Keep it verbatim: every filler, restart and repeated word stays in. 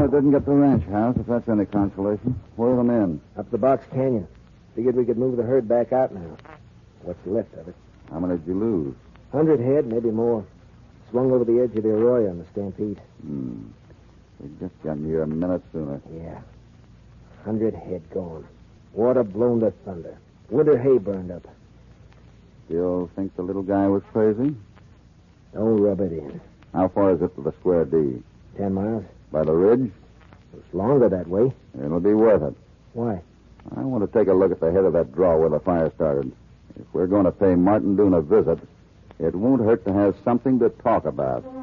Well, it didn't get the ranch house, if that's any consolation. Where are the men? Up the Box Canyon. Figured we could move the herd back out now. What's left of it? How many did you lose? Hundred head, maybe more. Swung over the edge of the arroyo in the stampede. Hmm. We just got here a minute sooner. Yeah. Hundred head gone. Water blown to thunder. Winter hay burned up. Still think the little guy was crazy? Don't rub it in. How far is it to the Square D? Ten miles. By the ridge? It's longer that way. It'll be worth it. Why? I want to take a look at the head of that draw where the fire started. If we're going to pay Martin Doone a visit, it won't hurt to have something to talk about.